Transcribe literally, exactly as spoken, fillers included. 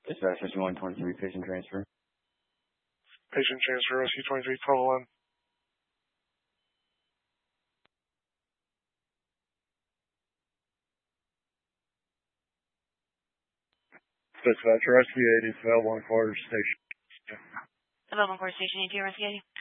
Dispatch one twenty-three, patient transfer. Patient transfer, Rescue twenty-three, twelve eleven. Dispatch, Rescue eighty is available on quarter station. Available on quarter station, A P, Rescue eighty.